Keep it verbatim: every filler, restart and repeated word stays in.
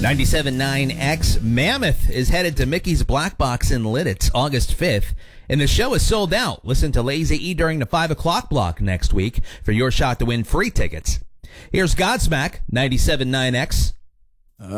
ninety-seven point nine X Mammoth is headed to Mickey's Black Box in Lidditz August fifth, and the show is sold out. Listen to Lazy E during the five o'clock block next week for your shot to win free tickets. Here's Godsmack, ninety-seven point nine X.